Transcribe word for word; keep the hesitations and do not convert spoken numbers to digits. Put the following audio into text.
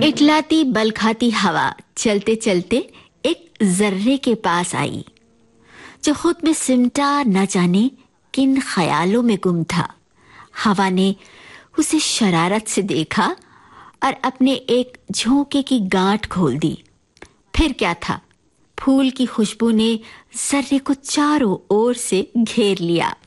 इटलाती बल खाती हवा चलते चलते एक जर्रे के पास आई, जो खुद में सिमटा न जाने किन ख्यालों में गुम था। हवा ने उसे शरारत से देखा और अपने एक झोंके की गांठ खोल दी। फिर क्या था, फूल की खुशबू ने जर्रे को चारों ओर से घेर लिया।